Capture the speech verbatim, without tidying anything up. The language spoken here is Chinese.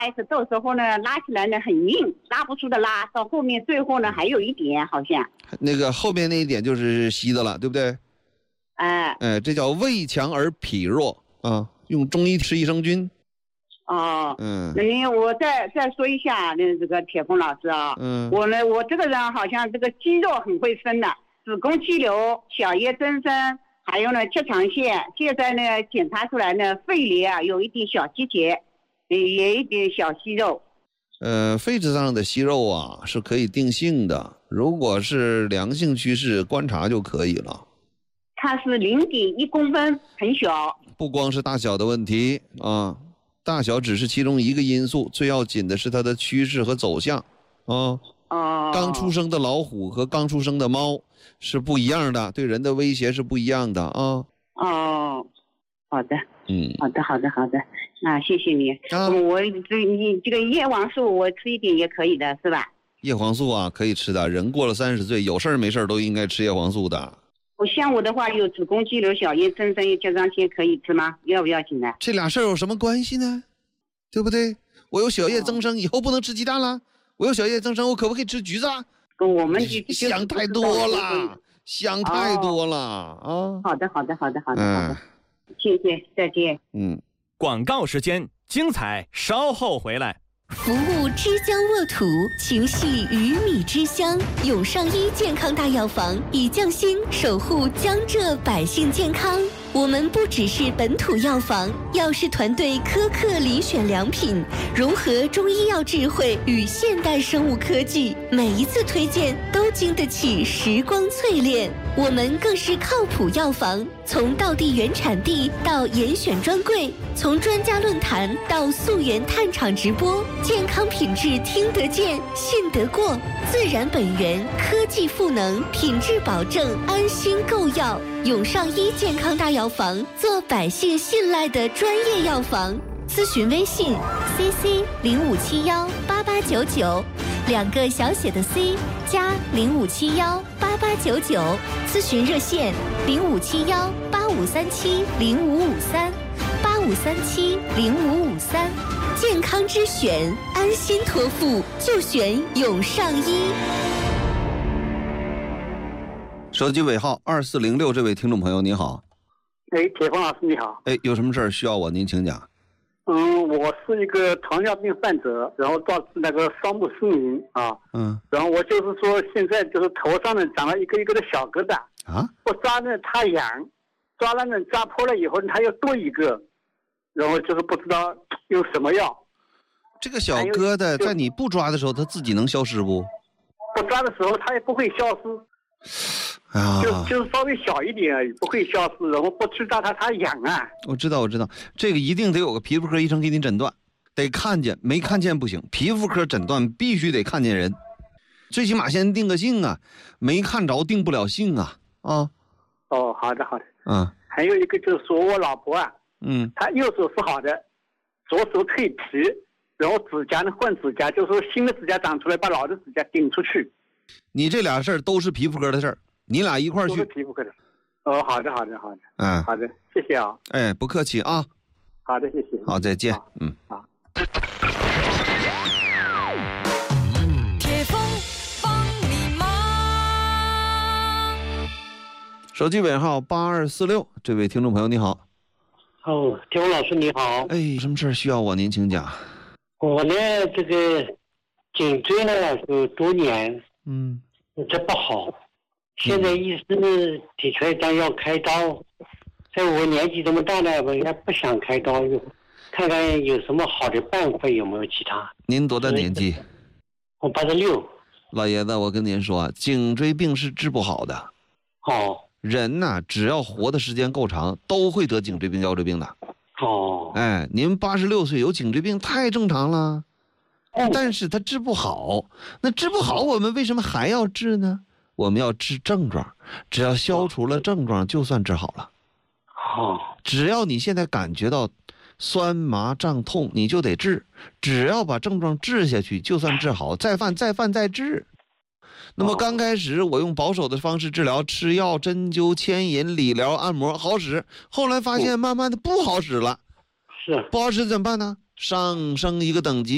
开始到时候呢拉起来呢很硬，拉不出的拉，到后面最后呢还有一点好像。 那个后面那一点就是稀的了，对不对？ 哎、 哎，这叫胃强而脾弱啊，用中医吃益生菌。 哦， 嗯， 那你我再再说一下，那这个铁峰老师啊， 嗯， 我呢，我这个人好像这个肌肉很会生的，子宫肌瘤、小叶增生，还有呢切肠线，现在呢检查出来呢肺里啊有一点小结节，也有一点小息肉。 呃，肺质上的息肉啊是可以定性的，如果是良性趋势，观察就可以了。 它是零点一公分，很小。 不光是大小的问题啊，大小只是其中一个因素，最要紧的是它的趋势和走向啊。 哦。 刚出生的老虎和刚出生的猫是不一样的，对人的威胁是不一样的啊。 哦，好的， 嗯， 好的，好的，好的，那谢谢你。 啊， 我这你这个叶黄素我吃一点也可以的，是吧？ 叶黄素啊，可以吃的。人过了三十岁，有事儿没事儿都应该吃叶黄素的。 我像我的话，有子宫肌瘤、小叶增生、结肠线可以吃吗？要不要紧的？ 这俩事儿有什么关系呢？对不对？我有小叶增生，以后不能吃鸡蛋了。我有小叶增生，我可不可以吃橘子啊？ 跟我们想太多了，想太多了啊！ 好的，好的，好的，好的，好的，谢谢，再见。 嗯， 广告时间，精彩稍后回来。 服务之江沃土，情系鱼米之乡。永上医健康大药房以匠心守护江浙百姓健康。我们不只是本土药房，药师团队苛刻遴选良品，融合中医药智慧与现代生物科技，每一次推荐都经得起时光淬炼。我们更是靠谱药房，从道地原产地到严选专柜，从专家论坛到溯源探厂直播，健康品质听得见、信得过，自然本源，科技赋能，品质保证，安心购药。永上医健康大药房，做百姓信赖的专业药房。咨询微信 C C 零五七幺八八九九，两个小写的 C 加零五七幺八八九九。咨询热线零五七幺八五三七零五五三八五三七零五五三。健康之选，安心托付就选永上医。 手机尾号二四零六，这位听众朋友你好。 哎，铁峰老师你好。 哎，有什么事儿需要我？您请讲。 嗯，我是一个糖尿病患者，然后导致那个双目失明啊。 嗯。 然后我就是说，现在就是头上呢长了一个一个的小疙瘩啊， 不抓呢它痒，抓了呢抓破了以后它又多一个，然后就是不知道用什么药。 这个小疙瘩在你不抓的时候，它自己能消失不？ 不抓的时候它也不会消失。 啊， 就就是稍微小一点而已，不会消失，然后不去抓它，它痒啊。 我知道，我知道，这个一定得有个皮肤科医生给你诊断，得看见，没看见不行。皮肤科诊断必须得看见人，最起码先定个性啊，没看着定不了性啊啊。 哦，好的好的。 嗯。 还有一个就是说我老婆啊， 嗯， 她右手是好的，左手蜕皮，然后指甲呢换指甲，就是说新的指甲长出来，把老的指甲顶出去。 你这俩事儿都是皮肤科的事儿，你俩一块儿去。 都是皮肤科的。哦，好的，好的，好的。 嗯， 好的，谢谢啊。 哎，不客气啊。 好的，谢谢。 好，再见。 好嗯。 好。 铁峰帮你忙。 手机尾号八二四六，这位听众朋友你好。 哦，铁峰老师你好。 哎，什么事儿需要我？您请讲。 我呢，这个颈椎呢有多年， 嗯， 这不好。现在医生提出来张要开刀，在我年纪这么大了，我也不想开刀，看看有什么好的办法，有没有其他？ 您多大年纪？ 我八十六。 老爷子，我跟您说，颈椎病是治不好的。 哦。 人呐，只要活的时间够长，都会得颈椎病、腰椎病的。 哦。 哎，您八十六岁有颈椎病太正常了。但是它治不好，那治不好我们为什么还要治呢？我们要治症状，只要消除了症状就算治好了。 好， 只要你现在感觉到酸麻胀痛，你就得治，只要把症状治下去就算治好，再犯再犯再治。那么刚开始我用保守的方式治疗，吃药、针灸、牵引、理疗、按摩好使，后来发现慢慢的不好使了。 是， 不好使怎么办呢？上升一个等级。